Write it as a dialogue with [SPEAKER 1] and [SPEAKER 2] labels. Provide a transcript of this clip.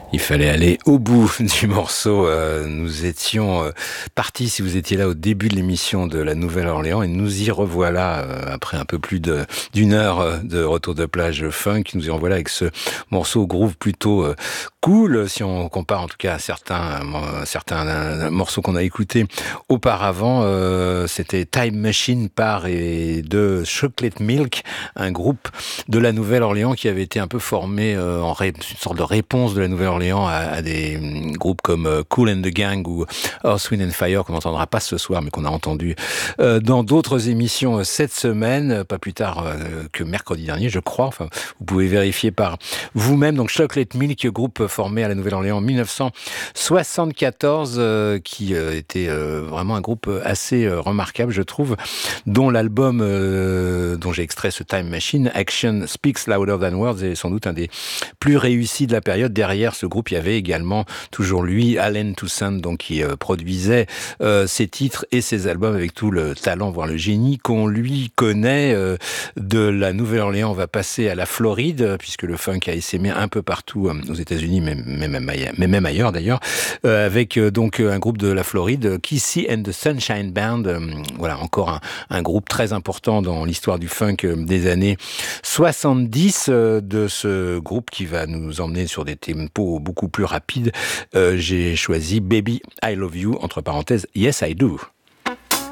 [SPEAKER 1] Il fallait aller au bout du morceau. Nous étions partis, si vous étiez là au début de l'émission de la Nouvelle-Orléans, et nous y revoilà après un peu plus d'une heure de retour de plage funk. Nous y revoilà avec ce morceau groove plutôt cool, si on compare en tout cas à certains morceaux qu'on a écoutés auparavant. C'était Time Machine par et de Chocolate Milk, un groupe de la Nouvelle-Orléans qui avait été un peu formé une sorte de réponse de la Nouvelle-Orléans à des groupes comme Kool and the Gang ou Earth, Wind and Fire, qu'on n'entendra pas ce soir, mais qu'on a entendu dans d'autres émissions cette semaine, pas plus tard que mercredi dernier, je crois. Enfin, vous pouvez vérifier par vous-même. Donc, Chocolate Milk, groupe formé à la Nouvelle-Orléans en 1974, qui était vraiment un groupe assez remarquable, je trouve, dont l'album dont j'ai extrait ce Time Machine, Action Speaks Louder Than Words, est sans doute un des plus réussis de la période. Derrière ce groupe, il y avait également toujours lui, Allen Toussaint, donc qui produisait ses titres et ses albums avec tout le talent, voire le génie qu'on lui connaît. De la Nouvelle-Orléans, on va passer à la Floride, puisque le funk a essaimé un peu partout aux États-Unis, mais même ailleurs d'ailleurs, avec donc un groupe de la Floride, Kissy and the Sunshine Band. Voilà, encore un groupe très important dans l'histoire du funk des années 70, de ce groupe qui va nous emmener sur des tempos beaucoup plus rapides. J'ai choisi Baby I Love You, entre parenthèses, Yes I Do.